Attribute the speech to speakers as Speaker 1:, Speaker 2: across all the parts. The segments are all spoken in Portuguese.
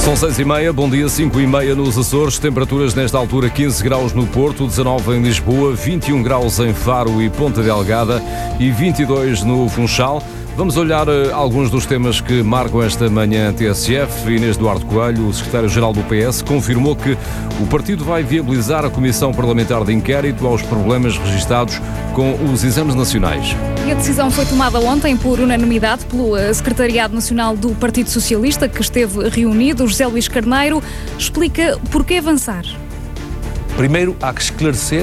Speaker 1: São 6h30, bom dia, 5h30 nos Açores, temperaturas nesta altura 15 graus no Porto, 19 em Lisboa, 21 graus em Faro e Ponta Delgada e 22 no Funchal. Vamos olhar alguns dos temas que marcam esta manhã TSF. Inês Duarte Coelho, o secretário-geral do PS, confirmou que o partido vai viabilizar a Comissão Parlamentar de Inquérito aos problemas registados com os exames nacionais.
Speaker 2: E a decisão foi tomada ontem por unanimidade pelo Secretariado Nacional do Partido Socialista, que esteve reunido. José Luís Carneiro explica por que avançar.
Speaker 3: Primeiro, há que esclarecer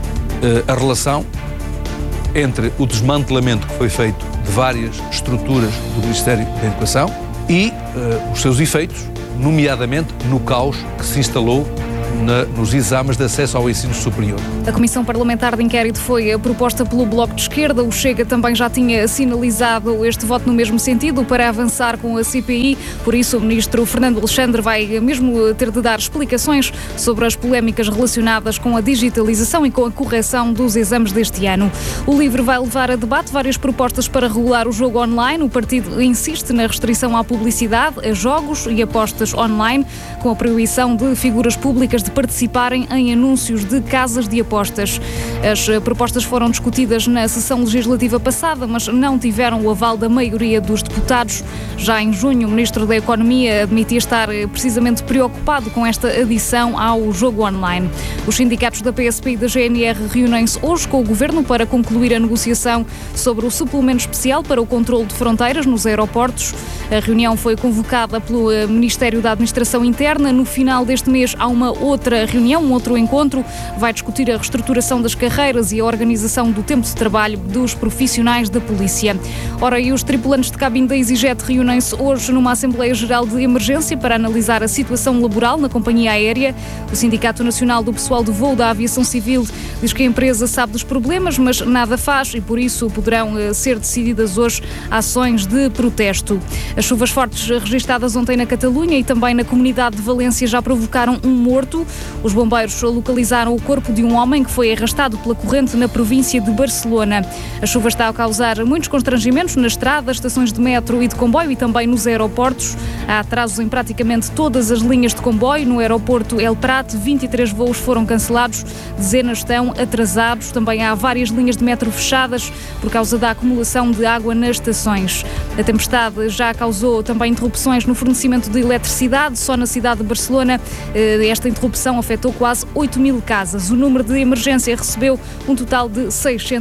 Speaker 3: a relação entre o desmantelamento que foi feito de várias estruturas do Ministério da Educação e os seus efeitos, nomeadamente no caos que se instalou nos exames de acesso ao ensino superior.
Speaker 2: A Comissão Parlamentar de Inquérito foi proposta pelo Bloco de Esquerda. O Chega também já tinha sinalizado este voto no mesmo sentido para avançar com a CPI. Por isso, o ministro Fernando Alexandre vai mesmo ter de dar explicações sobre as polémicas relacionadas com a digitalização e com a correção dos exames deste ano. O LIVRE vai levar a debate várias propostas para regular o jogo online. O partido insiste na restrição à publicidade, a jogos e apostas online, com a proibição de figuras públicas de participarem em anúncios de casas de apostas. As propostas foram discutidas na sessão legislativa passada, mas não tiveram o aval da maioria dos deputados. Já em junho, o Ministro da Economia admitia estar precisamente preocupado com esta adição ao jogo online. Os sindicatos da PSP e da GNR reúnem-se hoje com o Governo para concluir a negociação sobre o suplemento especial para o controle de fronteiras nos aeroportos. A reunião foi convocada pelo Ministério da Administração Interna. No final deste mês há uma outra reunião, um outro encontro. Vai discutir a reestruturação das carreiras e a organização do tempo de trabalho dos profissionais da polícia. Ora, e os tripulantes de cabine da EasyJet reúnem-se hoje numa Assembleia Geral de Emergência para analisar a situação laboral na companhia aérea. O Sindicato Nacional do Pessoal de Voo da Aviação Civil diz que a empresa sabe dos problemas, mas nada faz e por isso poderão ser decididas hoje ações de protesto. As chuvas fortes registadas ontem na Catalunha e também na comunidade de Valência já provocaram um morto. Os bombeiros localizaram o corpo de um homem que foi arrastado pela corrente na província de Barcelona. A chuva está a causar muitos constrangimentos nas estradas, estações de metro e de comboio e também nos aeroportos. Há atrasos em praticamente todas as linhas de comboio. No aeroporto El Prat, 23 voos foram cancelados, dezenas estão atrasados. Também há várias linhas de metro fechadas por causa da acumulação de água nas estações. A tempestade já causou também interrupções no fornecimento de eletricidade. Só na cidade de Barcelona esta interrupção afetou quase 8.000 casas. O número de emergência recebeu um total de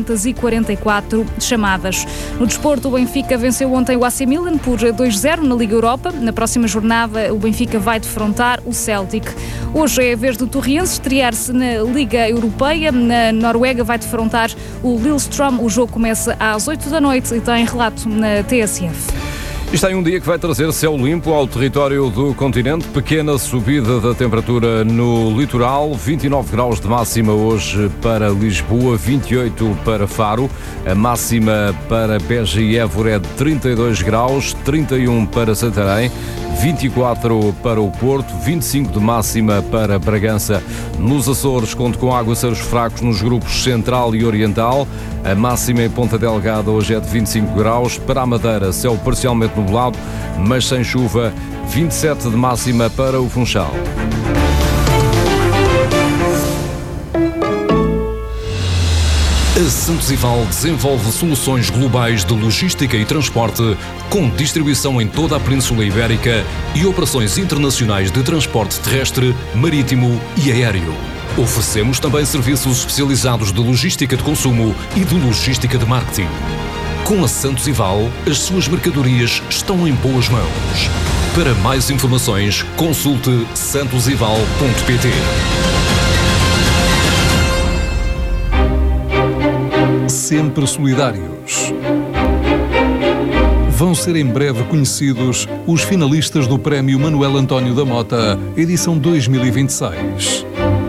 Speaker 2: 644 chamadas. No desporto, o Benfica venceu ontem o AC Milan por 2-0 na Liga Europa. Na próxima jornada, o Benfica vai defrontar o Celtic. Hoje é a vez do Torriense estrear-se na Liga Europeia. Na Noruega vai defrontar o Lillestrøm. O jogo começa às 8 da noite e tem relato na TSF.
Speaker 1: Isto é um dia que vai trazer céu limpo ao território do continente, pequena subida da temperatura no litoral, 29 graus de máxima hoje para Lisboa, 28 para Faro, a máxima para Beja e Évora é de 32 graus, 31 para Santarém, 24 para o Porto, 25 de máxima para Bragança. Nos Açores, conto com aguaceiros fracos nos grupos Central e Oriental. A máxima em Ponta Delgada hoje é de 25 graus. Para a Madeira, céu parcialmente nublado, mas sem chuva, 27 de máxima para o Funchal.
Speaker 4: A Santos Ival desenvolve soluções globais de logística e transporte, com distribuição em toda a Península Ibérica e operações internacionais de transporte terrestre, marítimo e aéreo. Oferecemos também serviços especializados de logística de consumo e de logística de marketing. Com a Santos Ival, as suas mercadorias estão em boas mãos. Para mais informações, consulte santosival.pt.
Speaker 5: Sempre solidários. Vão ser em breve conhecidos os finalistas do Prémio Manuel António da Mota, edição 2026.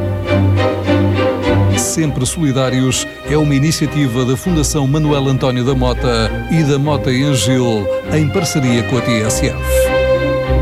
Speaker 5: Sempre Solidários é uma iniciativa da Fundação Manuel António da Mota e da Mota Engil, em parceria com a TSF.